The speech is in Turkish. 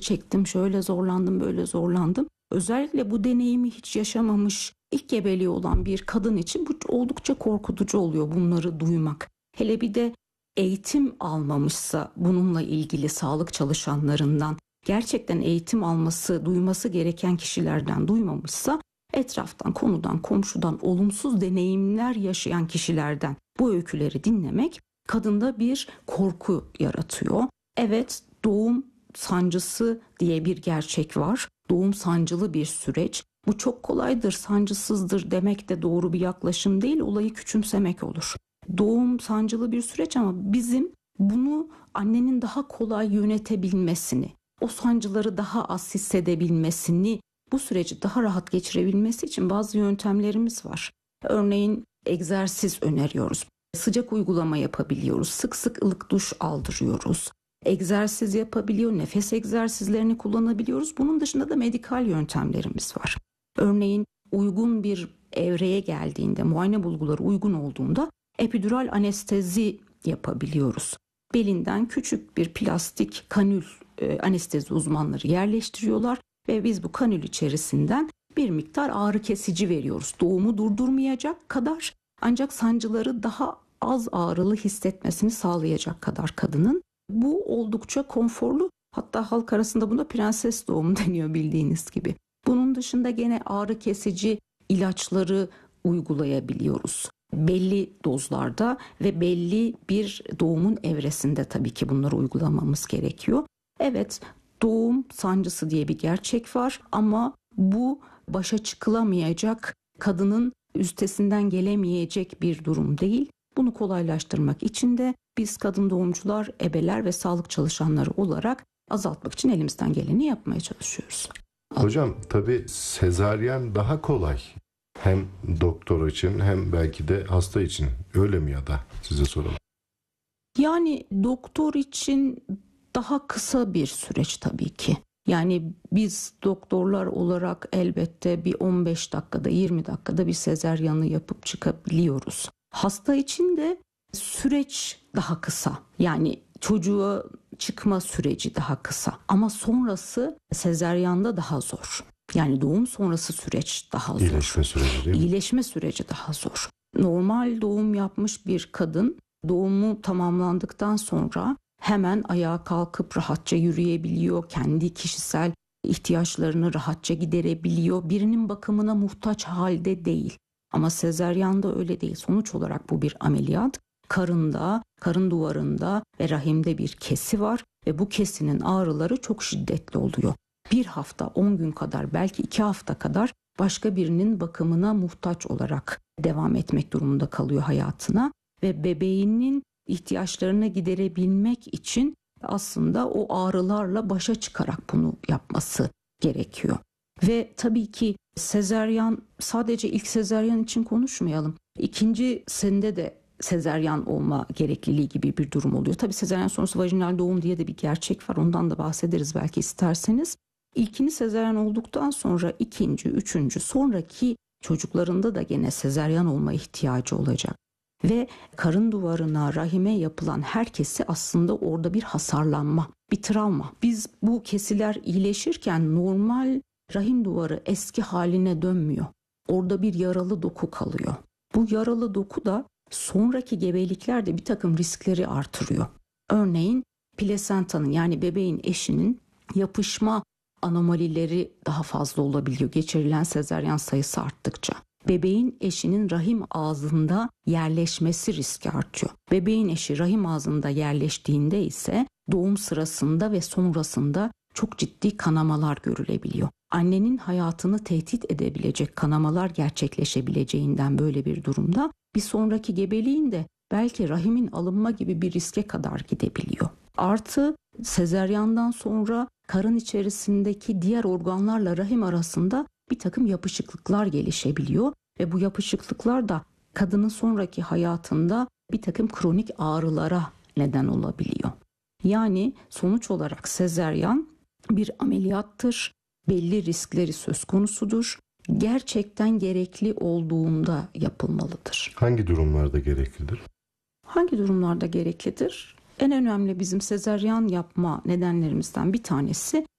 çektim, şöyle zorlandım, böyle zorlandım. Özellikle bu deneyimi hiç yaşamamış, ilk gebeliği olan bir kadın için bu oldukça korkutucu oluyor bunları duymak. Hele bir de eğitim almamışsa bununla ilgili sağlık çalışanlarından, gerçekten eğitim alması, duyması gereken kişilerden duymamışsa, etraftan, konudan, komşudan olumsuz deneyimler yaşayan kişilerden bu öyküleri dinlemek kadında bir korku yaratıyor. Evet, doğum sancısı diye bir gerçek var. Doğum sancılı bir süreç. Bu çok kolaydır, sancısızdır demek de doğru bir yaklaşım değil, olayı küçümsemek olur. Doğum sancılı bir süreç ama bizim bunu annenin daha kolay yönetebilmesini, o sancıları daha az hissedebilmesini, bu süreci daha rahat geçirebilmesi için bazı yöntemlerimiz var. Örneğin egzersiz öneriyoruz. Sıcak uygulama yapabiliyoruz. Sık sık ılık duş aldırıyoruz. Egzersiz yapabiliyor, nefes egzersizlerini kullanabiliyoruz. Bunun dışında da medikal yöntemlerimiz var. Örneğin uygun bir evreye geldiğinde, muayene bulguları uygun olduğunda epidural anestezi yapabiliyoruz. Belinden küçük bir plastik kanül anestezi uzmanları yerleştiriyorlar ve biz bu kanül içerisinden bir miktar ağrı kesici veriyoruz. Doğumu durdurmayacak kadar, ancak sancıları daha az ağrılı hissetmesini sağlayacak kadar kadının. Bu oldukça konforlu, hatta halk arasında buna prenses doğumu deniyor bildiğiniz gibi. Bunun dışında gene ağrı kesici ilaçları uygulayabiliyoruz. Belli dozlarda ve belli bir doğumun evresinde tabii ki bunları uygulamamız gerekiyor. Evet, doğum sancısı diye bir gerçek var ama bu başa çıkılamayacak, kadının üstesinden gelemeyecek bir durum değil. Bunu kolaylaştırmak için de biz kadın doğumcular, ebeler ve sağlık çalışanları olarak azaltmak için elimizden geleni yapmaya çalışıyoruz. Hocam tabii sezaryen daha kolay. Hem doktor için hem belki de hasta için. Öyle mi ya da size soralım. Yani doktor için daha kısa bir süreç tabii ki. Yani biz doktorlar olarak elbette bir 15 dakikada 20 dakikada bir sezaryanı yapıp çıkabiliyoruz. Hasta için de süreç daha kısa. Yani çocuğa çıkma süreci daha kısa. Ama sonrası sezaryanda daha zor. Yani doğum sonrası süreç daha zor. İyileşme süreci değil mi? İyileşme süreci daha zor. Normal doğum yapmış bir kadın doğumu tamamlandıktan sonra hemen ayağa kalkıp rahatça yürüyebiliyor. Kendi kişisel ihtiyaçlarını rahatça giderebiliyor. Birinin bakımına muhtaç halde değil. Ama sezaryanda öyle değil. Sonuç olarak bu bir ameliyat. Karında, karın duvarında ve rahimde bir kesi var ve bu kesinin ağrıları çok şiddetli oluyor. Bir hafta, 10 gün kadar, belki 2 hafta kadar başka birinin bakımına muhtaç olarak devam etmek durumunda kalıyor hayatına ve bebeğinin ihtiyaçlarını giderebilmek için aslında o ağrılarla başa çıkarak bunu yapması gerekiyor. Ve tabii ki sezaryen, sadece ilk sezaryen için konuşmayalım. İkincisinde de sezaryen olma gerekliliği gibi bir durum oluyor. Tabii sezaryen sonrası vajinal doğum diye de bir gerçek var. Ondan da bahsederiz belki isterseniz. İlkini sezaryen olduktan sonra ikinci, üçüncü, sonraki çocuklarında da gene sezaryen olma ihtiyacı olacak. Ve karın duvarına, rahime yapılan her kesi aslında orada bir hasarlanma, bir travma. Biz bu kesiler iyileşirken normal rahim duvarı eski haline dönmüyor. Orada bir yaralı doku kalıyor. Bu yaralı doku da sonraki gebeliklerde bir takım riskleri artırıyor. Örneğin plasentanın, yani bebeğin eşinin yapışma anomalileri daha fazla olabiliyor geçirilen sezaryen sayısı arttıkça. Bebeğin eşinin rahim ağzında yerleşmesi riski artıyor. Bebeğin eşi rahim ağzında yerleştiğinde ise doğum sırasında ve sonrasında çok ciddi kanamalar görülebiliyor. Annenin hayatını tehdit edebilecek kanamalar gerçekleşebileceğinden böyle bir durumda bir sonraki gebeliğinde belki rahimin alınma gibi bir riske kadar gidebiliyor. Artı sezaryandan sonra karın içerisindeki diğer organlarla rahim arasında bir takım yapışıklıklar gelişebiliyor ve bu yapışıklıklar da kadının sonraki hayatında bir takım kronik ağrılara neden olabiliyor. Yani sonuç olarak sezaryen bir ameliyattır, belli riskleri söz konusudur, gerçekten gerekli olduğunda yapılmalıdır. Hangi durumlarda gereklidir? Hangi durumlarda gereklidir? En önemli bizim sezaryen yapma nedenlerimizden bir tanesi